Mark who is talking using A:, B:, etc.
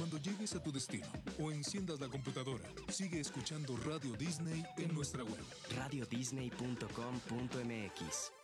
A: Cuando llegues a tu destino o enciendas la computadora, sigue escuchando Radio Disney en nuestra web.
B: radiodisney.com.mx.